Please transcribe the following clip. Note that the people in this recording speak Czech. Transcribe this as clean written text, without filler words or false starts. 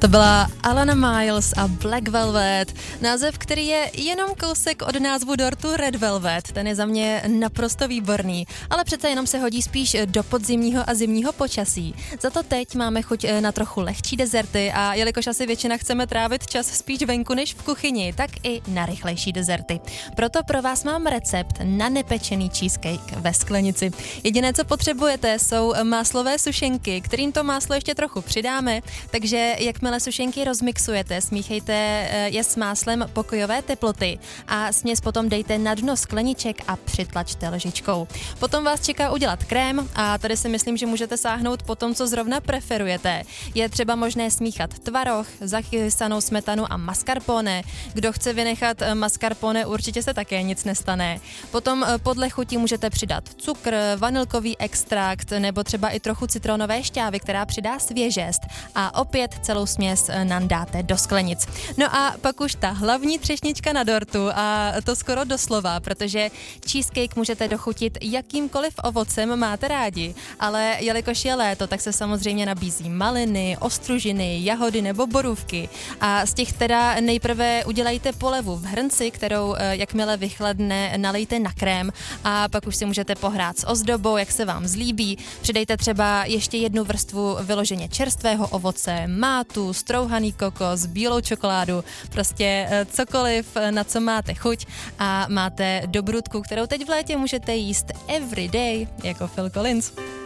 To byla Alana Miles a Black Velvet, název, který je jenom kousek od názvu dortu Red Velvet. Ten je za mě naprosto výborný, ale přece jenom se hodí spíš do podzimního a zimního počasí. Za to teď máme chuť na trochu lehčí dezerty a jelikož asi většina chceme trávit čas spíš venku než v kuchyni, tak i na rychlejší dezerty. Proto pro vás mám recept na nepečený cheesecake ve sklenici. Jediné, co potřebujete, jsou máslové sušenky, kterým to máslo ještě trochu přidáme, takže jakmile sušenky rozmixujete, smíchejte je s máslem pokojové teploty a směs potom dejte na dno skleniček a přitlačte lžičkou. Potom vás čeká udělat krém a tady si myslím, že můžete sáhnout po tom, co zrovna preferujete. Je třeba možné smíchat tvaroh, zachysanou smetanu a mascarpone. Kdo chce vynechat mascarpone, určitě se také nic nestane. Potom podle chuti můžete přidat cukr, vanilkový extrakt nebo třeba i trochu citronové šťávy, která přidá svěžest a opět celou směs nandáte do sklenic. No a pak už ta hlavní třešnička na dortu a to skoro doslova, protože cheesecake můžete dochutit jakýmkoliv ovocem máte rádi, ale jelikož je léto, tak se samozřejmě nabízí maliny, ostružiny, jahody nebo borůvky a z těch teda nejprve udělejte polevu v hrnci, kterou jakmile vychladne, nalejte na krém a pak už si můžete pohrát s ozdobou, jak se vám zlíbí. Přidejte třeba ještě jednu vrstvu vyloženě čerstvého ovoce, mátu, strouhaný kokos, bílou čokoládu, prostě cokoliv, na co máte chuť a máte dobrutku, kterou teď v létě můžete jíst every day, jako Phil Collins.